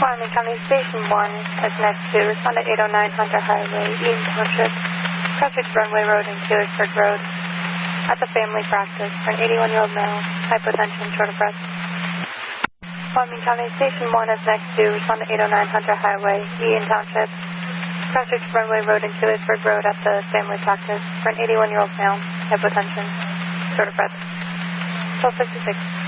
Wyoming County Station 1 is next to respond to 809 Hunter Highway, Eaton Township, Crestridge Runway Road and Keelersburg Road. At the family practice for an 81-year-old male, hypotension, short of breath. Wyoming County Station 1 is next to respond to 809 Hunter Highway, Eaton Township, Crestridge Runway Road and Keelersburg Road at the family practice for an 81-year-old male, hypotension, short of breath. 1256.